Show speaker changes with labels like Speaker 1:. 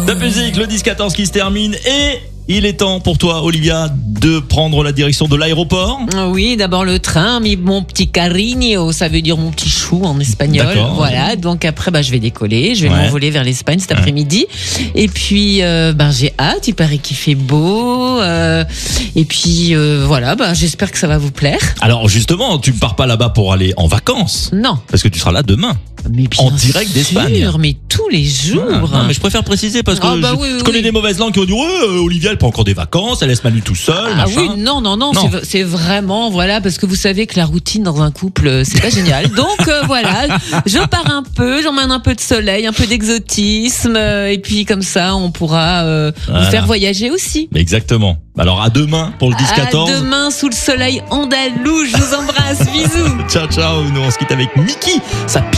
Speaker 1: Top Music, le 10-14 qui se termine et il est temps pour toi, Olivia, de prendre la direction de l'aéroport.
Speaker 2: Oui, d'abord le train, mon petit cariño, ça veut dire mon petit chou en espagnol.
Speaker 1: D'accord.
Speaker 2: Voilà, donc après je vais décoller, je vais m'envoler vers l'Espagne cet après-midi. Et puis j'ai hâte, il paraît qu'il fait beau. Et puis voilà, j'espère que ça va vous plaire.
Speaker 1: Alors justement, tu ne pars pas là-bas pour aller en vacances.
Speaker 2: Non.
Speaker 1: Parce que tu seras là demain.
Speaker 2: Mais bien
Speaker 1: en direct d'Espagne.
Speaker 2: Mais tous les jours.
Speaker 1: Non, mais je préfère préciser parce que je connais des mauvaises langues qui vont dire Olivia elle prend encore des vacances, elle laisse Manu tout seul.
Speaker 2: Ah oui, non. C'est vraiment parce que vous savez que la routine dans un couple c'est pas génial. Donc voilà, je pars un peu, j'emmène un peu de soleil, un peu d'exotisme et puis comme ça on pourra vous faire voyager aussi.
Speaker 1: Exactement. Alors à demain pour le 10-14.
Speaker 2: À demain sous le soleil andalou, je vous embrasse, bisous.
Speaker 1: Ciao, nous on se quitte avec Mickey, ça pique.